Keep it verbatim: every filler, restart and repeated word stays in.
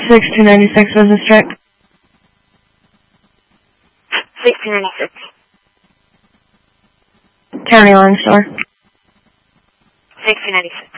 six two ninety-six was the strike. six two ninety-six. County line store. six two ninety-six.